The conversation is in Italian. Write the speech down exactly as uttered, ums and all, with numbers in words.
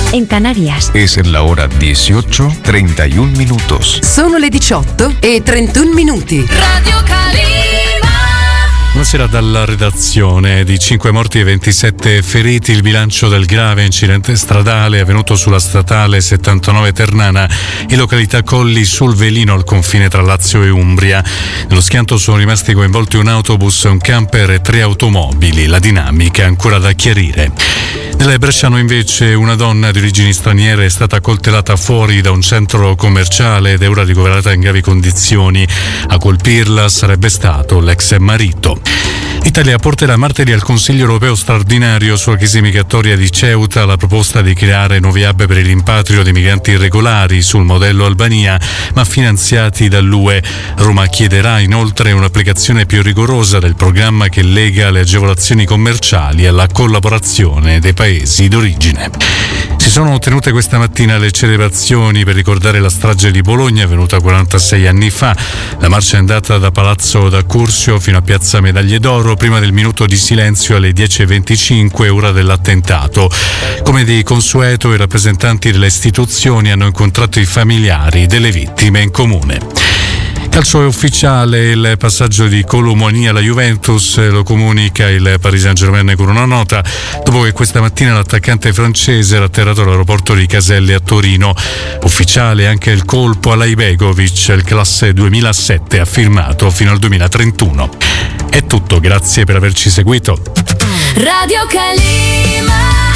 en Canarias. Es la hora dieciocho, treinta y un minutos. Sono le diciotto e trentuno minuti. Radio Calima. Buonasera dalla redazione. Di cinque morti e ventisette feriti il bilancio del grave incidente stradale avvenuto sulla statale settantanove Ternana in località Colli sul Velino al confine tra Lazio e Umbria. Nello schianto sono rimasti coinvolti un autobus, un camper e tre automobili. La dinamica è ancora da chiarire. Nel Bresciano invece una donna di origini straniere è stata coltellata fuori da un centro commerciale ed è ora ricoverata in gravi condizioni. A colpirla sarebbe stato l'ex marito. L'Italia porterà martedì al Consiglio europeo straordinario sulla crisi migratoria di Ceuta la proposta di creare nuovi hub per il rimpatrio dei migranti irregolari sul modello Albania, ma finanziati dall'U E. Roma chiederà inoltre un'applicazione più rigorosa del programma che lega le agevolazioni commerciali alla collaborazione dei paesi d'origine. Si sono tenute questa mattina le celebrazioni per ricordare la strage di Bologna avvenuta quarantasei anni fa. La marcia è andata da Palazzo d'Accursio fino a Piazza Medaglie d'Oro prima del minuto di silenzio alle dieci e venticinque, ora dell'attentato. Come di consueto, i rappresentanti delle istituzioni hanno incontrato i familiari delle vittime in comune. Calcio è ufficiale il passaggio di Kolo Muani alla Juventus, lo comunica il Paris Saint-Germain con una nota, dopo che questa mattina l'attaccante francese era atterrato all'aeroporto di Caselle a Torino. Ufficiale anche il colpo alla Ibegovic, il classe duemilasette ha firmato fino al duemilatrentuno. È tutto, grazie per averci seguito. Radio Calima.